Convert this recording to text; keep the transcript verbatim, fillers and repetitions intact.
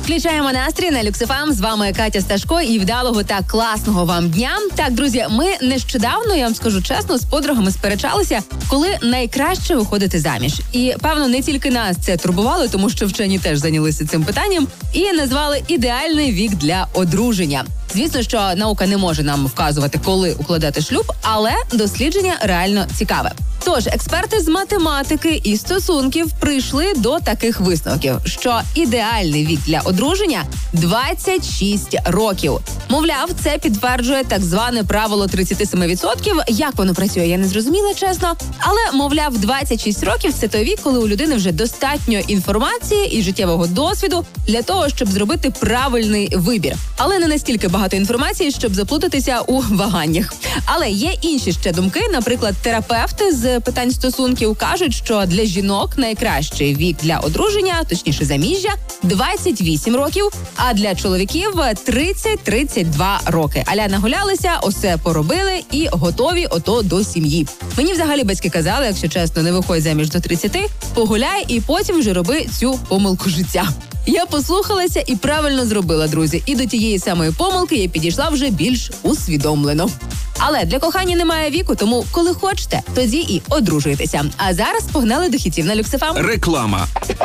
Включаємо настрій на Люкс еф ем. З вами Катя Сташко і вдалого та класного вам дня. Так, друзі, ми нещодавно, я вам скажу чесно, з подругами сперечалися, коли найкраще виходити заміж. І, певно, не тільки нас це турбувало, тому що вчені теж зайнялися цим питанням і назвали ідеальний вік для одруження. Звісно, що наука не може нам вказувати, коли укладати шлюб, але дослідження реально цікаве. Тож, експерти з математики і стосунків прийшли до таких висновків, що ідеальний вік для одруження – двадцять шість років. Мовляв, це підтверджує так зване правило тридцять сім відсотків. Як воно працює, я не зрозуміла, чесно. Але, мовляв, двадцять шість років – це той вік, коли у людини вже достатньо інформації і життєвого досвіду для того, щоб зробити правильний вибір. Але не настільки багато інформації, щоб заплутатися у ваганнях. Але є інші ще думки. Наприклад, терапевти з питань стосунків кажуть, що для жінок найкращий вік для одруження, точніше заміжжя, двадцять вісім років, а для чоловіків тридцять - тридцять два роки. Аля нагулялися, усе поробили і готові ото до сім'ї. Мені взагалі батьки казали, якщо чесно, не виходь заміж до тридцяти, погуляй і потім вже роби цю помилку життя. Я послухалася і правильно зробила, друзі. І до тієї самої помилки я підійшла вже більш усвідомлено. Але для кохання немає віку, тому коли хочете, тоді і одружуйтеся. А зараз погнали до хітів на Люкс еф ем. Реклама.